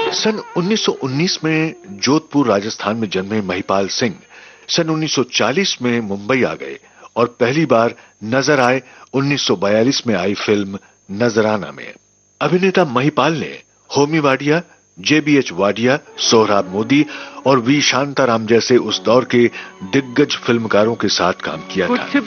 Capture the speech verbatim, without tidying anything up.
सन उन्नीस सौ उन्नीस में जोधपुर राजस्थान में जन्मे महिपाल सिंह सन उन्नीस सौ चालीस में मुंबई आ गए और पहली बार नजर आए उन्नीस सौ बयालीस में आई फिल्म नजराना में। अभिनेता महिपाल ने होमी वाडिया, जेबीएच वाडिया, सोहराब मोदी और वी शांताराम जैसे उस दौर के दिग्गज फिल्मकारों के साथ काम किया था।